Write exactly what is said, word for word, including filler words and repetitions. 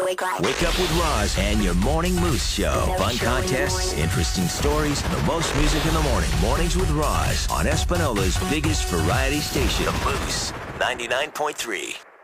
wake up. Wake up with Roz and your Morning Moose Show. Never Fun show in the contests, morning. interesting stories, and the most music in the morning. Mornings with Roz on Espanola's biggest variety station, The Moose, ninety-nine point three.